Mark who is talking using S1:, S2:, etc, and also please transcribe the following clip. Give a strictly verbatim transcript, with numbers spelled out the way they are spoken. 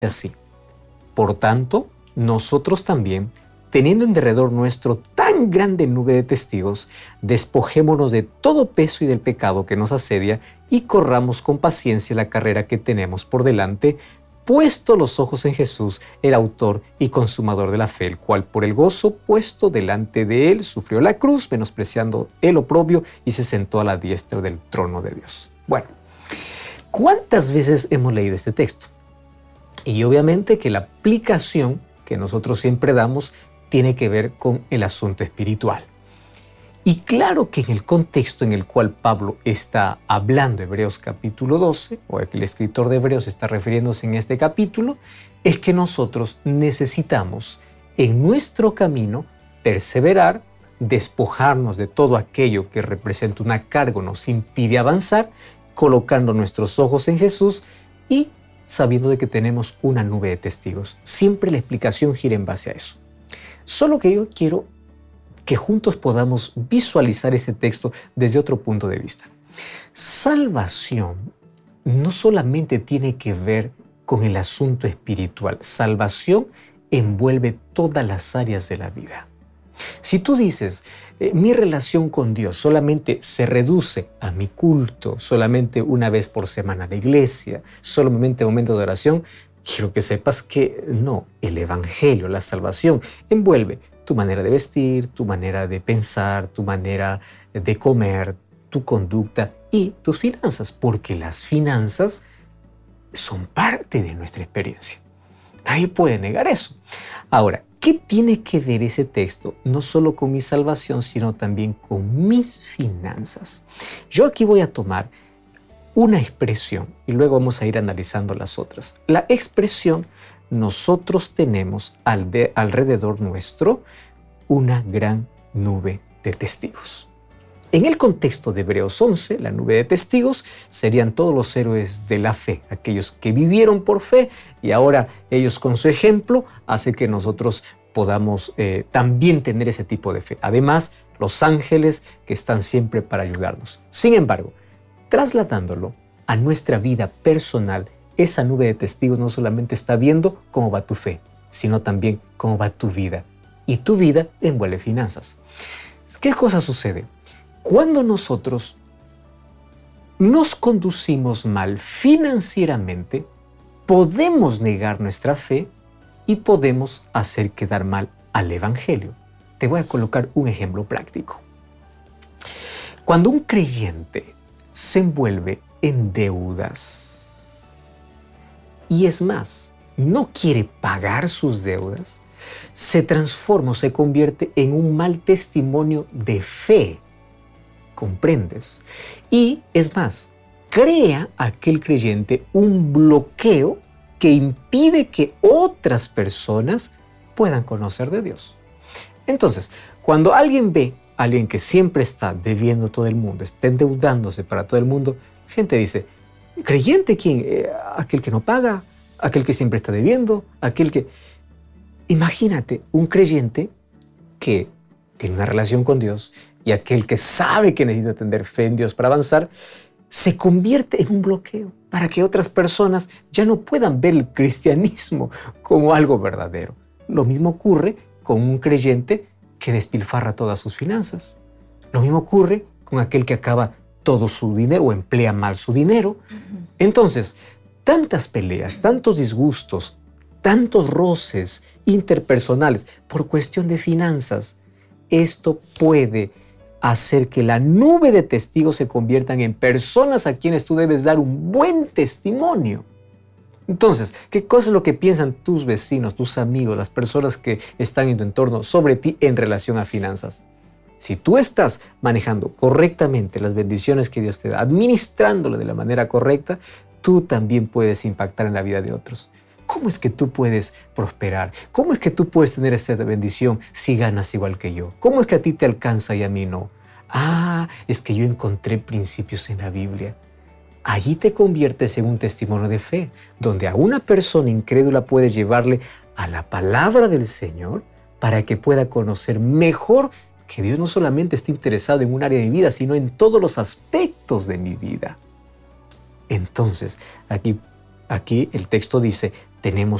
S1: así. Por tanto, nosotros también, teniendo en derredor nuestro tan grande nube de testigos, despojémonos de todo peso y del pecado que nos asedia y corramos con paciencia la carrera que tenemos por delante, puesto los ojos en Jesús, el autor y consumador de la fe, el cual por el gozo puesto delante de él sufrió la cruz, menospreciando el oprobio, y se sentó a la diestra del trono de Dios. Bueno, ¿cuántas veces hemos leído este texto? Y obviamente que la aplicación que nosotros siempre damos tiene que ver con el asunto espiritual. Y claro que en el contexto en el cual Pablo está hablando, Hebreos capítulo doce, o el escritor de Hebreos está refiriéndose en este capítulo, es que nosotros necesitamos en nuestro camino perseverar, despojarnos de todo aquello que representa una carga o nos impide avanzar, colocando nuestros ojos en Jesús y sabiendo de que tenemos una nube de testigos. Siempre la explicación gira en base a eso. Solo que yo quiero que juntos podamos visualizar este texto desde otro punto de vista. Salvación no solamente tiene que ver con el asunto espiritual. Salvación envuelve todas las áreas de la vida. Si tú dices, eh, mi relación con Dios solamente se reduce a mi culto, solamente una vez por semana a la iglesia, solamente momento de oración, quiero que sepas que no, el evangelio, la salvación, envuelve tu manera de vestir, tu manera de pensar, tu manera de comer, tu conducta y tus finanzas, porque las finanzas son parte de nuestra experiencia. Nadie puede negar eso. Ahora, ¿qué tiene que ver ese texto? No solo con mi salvación, sino también con mis finanzas. Yo aquí voy a tomar una expresión y luego vamos a ir analizando las otras. La expresión, nosotros tenemos al de, alrededor nuestro una gran nube de testigos. En el contexto de Hebreos once, la nube de testigos serían todos los héroes de la fe, aquellos que vivieron por fe y ahora ellos con su ejemplo hacen que nosotros podamos eh, también tener ese tipo de fe. Además, los ángeles que están siempre para ayudarnos. Sin embargo, trasladándolo a nuestra vida personal, esa nube de testigos no solamente está viendo cómo va tu fe, sino también cómo va tu vida. Y tu vida envuelve finanzas. ¿Qué cosa sucede? Cuando nosotros nos conducimos mal financieramente, podemos negar nuestra fe y podemos hacer quedar mal al evangelio. Te voy a colocar un ejemplo práctico. Cuando un creyente se envuelve en deudas y es más, no quiere pagar sus deudas, se transforma o se convierte en un mal testimonio de fe. ¿Comprendes? Y es más, crea aquel creyente un bloqueo que impide que otras personas puedan conocer de Dios. Entonces, cuando alguien ve a alguien que siempre está debiendo a todo el mundo, está endeudándose para todo el mundo, gente dice, ¿creyente quién? Eh, aquel que no paga, aquel que siempre está debiendo, aquel que... Imagínate un creyente que tiene una relación con Dios y aquel que sabe que necesita tener fe en Dios para avanzar, se convierte en un bloqueo para que otras personas ya no puedan ver el cristianismo como algo verdadero. Lo mismo ocurre con un creyente que despilfarra todas sus finanzas. Lo mismo ocurre con aquel que acaba todo su dinero o emplea mal su dinero. Uh-huh. Entonces, tantas peleas, tantos disgustos, tantos roces interpersonales por cuestión de finanzas, esto puede hacer que la nube de testigos se conviertan en personas a quienes tú debes dar un buen testimonio. Entonces, ¿qué cosa es lo que piensan tus vecinos, tus amigos, las personas que están en tu entorno sobre ti en relación a finanzas? Si tú estás manejando correctamente las bendiciones que Dios te da, administrándolo de la manera correcta, tú también puedes impactar en la vida de otros. ¿Cómo es que tú puedes prosperar? ¿Cómo es que tú puedes tener esa bendición si ganas igual que yo? ¿Cómo es que a ti te alcanza y a mí no? Ah, es que yo encontré principios en la Biblia. Allí te conviertes en un testimonio de fe, donde a una persona incrédula puedes llevarle a la palabra del Señor para que pueda conocer mejor que Dios no solamente está interesado en un área de mi vida, sino en todos los aspectos de mi vida. Entonces, aquí Aquí el texto dice, tenemos